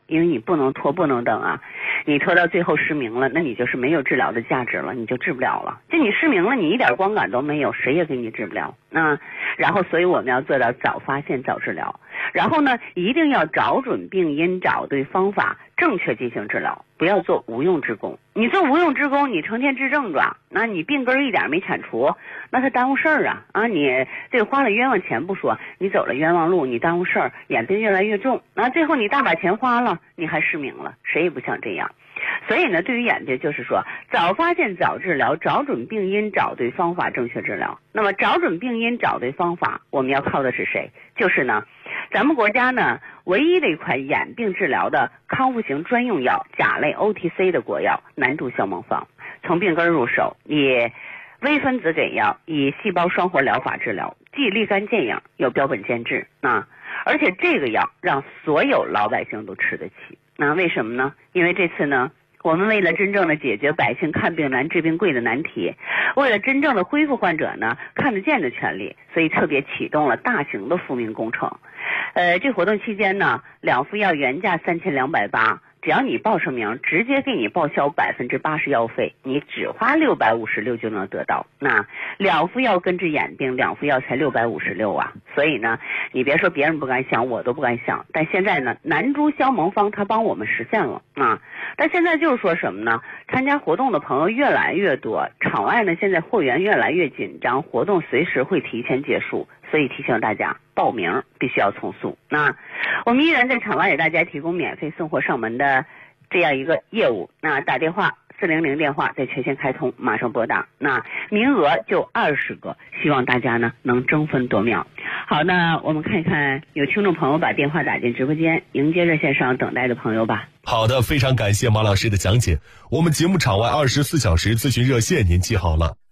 因为你不能拖不能等啊，你拖到最后失明了，那你就是没有治疗的价值了，你就治不了了。就你失明了，你一点光感都没有，谁也给你治不了。然后所以我们要做到早发现早治疗，然后呢一定要找准病因，找对方法，正确进行治疗，不要做无用之功。你做无用之功，你成天治症状，那你病根一点没铲除，那它耽误事儿啊！你这个花了冤枉钱不说，你走了冤枉路，你耽误事儿，眼病越来越重，那最后你大把钱花了，你还失明了，谁也不想这样。所以呢，对于眼病就是说，早发现早治疗，找准病因，找对方法，正确治疗。那么找准病因，找对方法，我们要靠的是谁？就是呢，咱们国家呢唯一的一款眼病治疗的康复型专用药，甲类 OTC 的国药南珠消蒙方。从病根入手，以微分子给药，以细胞双活疗法治疗，既立竿见影，又标本兼治而且这个药让所有老百姓都吃得起。那为什么呢？因为这次呢，我们为了真正的解决百姓看病难治病贵的难题，为了真正的恢复患者呢看得见的权利，所以特别启动了大型的复明工程。这活动期间呢，2副药原价3280，只要你报上名，直接给你报销80%药费，你只花656就能得到。那2副药根治眼病，2副药才656啊！所以呢，你别说别人不敢想，我都不敢想。但现在呢，南珠消蒙方它帮我们实现了但现在就是说什么呢？参加活动的朋友越来越多，场外呢现在货源越来越紧张，活动随时会提前结束，所以提醒大家报名必须要从速。那我们依然在场外给大家提供免费送货上门的这样一个业务。那打电话400电话在全线开通，马上拨打，那名额就20个，希望大家呢能争分夺秒。好，那我们看一看有听众朋友把电话打进直播间，迎接热线上等待的朋友吧。 好的，非常感谢马老师的讲解。我们节目场外24小时咨询热线您记好了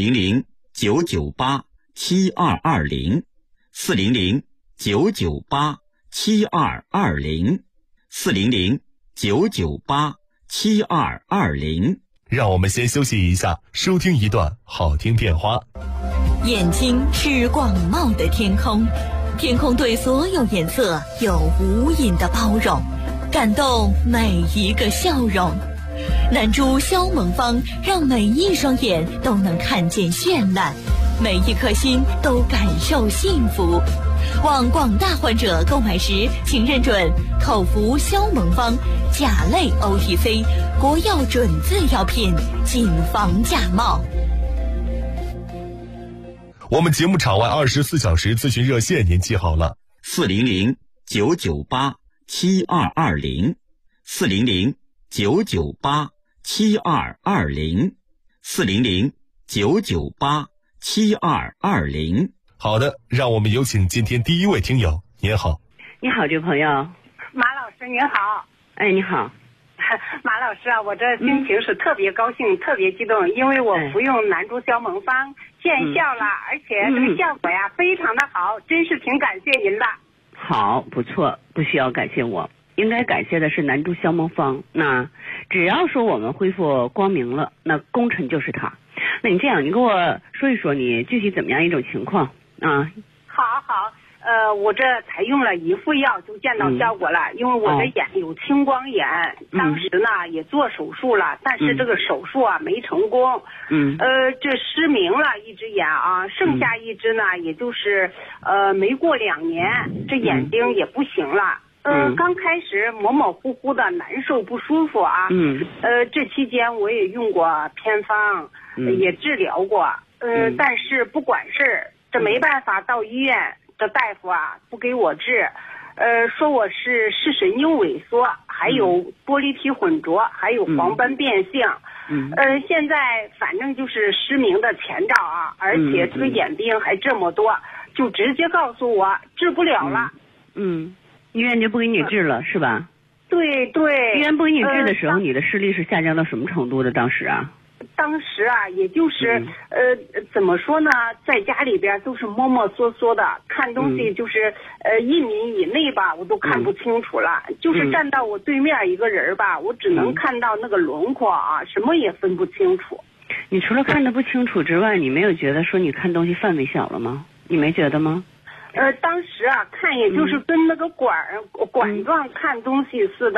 400-998-7220 400-998-7220 400-998-7220。 让我们先休息一下，收听一段好听片花。 眼睛是广袤的天空，天空对所有颜色有无垠的包容，感动每一个笑容。南珠消蒙方让每一双眼都能看见绚烂，每一颗心都感受幸福。望广大患者购买时，请认准口服消蒙方甲类 OTC 国药准字药品，谨防假冒。 我们节目场外24小时咨询热线您记好了 400-998-7220 400-998-7220 400-998-7220。 好的，让我们有请今天第一位听友。您好。 你好，这位朋友。 马老师您好。 哎，你好。 马老师啊，我这心情是特别高兴，特别激动，因为我服用南珠消蒙方见效了，而且这个效果呀非常的好，真是挺感谢您的。 好，不错，不需要感谢我，应该感谢的是南珠消蒙方。那只要说我们恢复光明了，那功臣就是他。那你这样，你跟我说一说你具体怎么样一种情况啊？ 好，我这采用了1副药就见到效果了，因为我的眼有青光眼，当时呢也做手术了，但是这个手术啊没成功，这失明了一只眼啊，剩下一只呢也就是没过2年，这眼睛也不行了。刚开始模模糊糊的难受不舒服啊，这期间我也用过偏方，也治疗过，但是不管事，这没办法，到医院这大夫啊不给我治，说我是视神经萎缩，还有玻璃体混浊，还有黄斑变性，现在反正就是失明的前兆啊，而且这个眼病还这么多，就直接告诉我治不了了。 医院就不给你治了，是吧？ 对。 医院不给你治的时候，你的视力是下降到什么程度的？当时啊， 也就是怎么说呢，在家里边都是摸摸索索的，看东西就是1米以内吧，我都看不清楚了。就是站到我对面一个人吧，我只能看到那个轮廓啊，什么也分不清楚。 你除了看得不清楚之外，你没有觉得说你看东西范围小了吗？你没觉得吗？ 当时啊看也就是跟那个管状看东西似的，